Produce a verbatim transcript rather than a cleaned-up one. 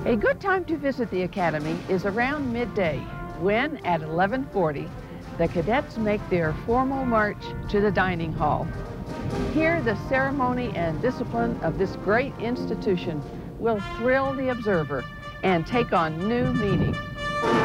A good time to visit the Academy is around midday, when at eleven forty, the cadets make their formal march to the dining hall. Here, the ceremony and discipline of this great institution will thrill the observer and take on new meaning.